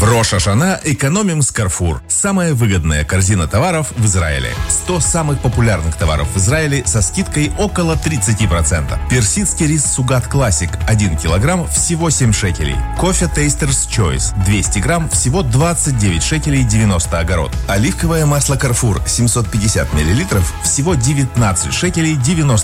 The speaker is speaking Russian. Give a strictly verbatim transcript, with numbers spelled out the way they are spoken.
В Рош ха-Шана экономим с Carrefour. Самая выгодная корзина товаров в Израиле. сто самых популярных товаров в Израиле со скидкой около тридцать процентов. Персидский рис Сугат Классик один килограмм всего семь шекелей. Кофе Taster's Choice двести грамм всего двадцать девять шекелей девяносто огород. Оливковое масло Carrefour семьсот пятьдесят миллилитров всего девятнадцать шекелей девяносто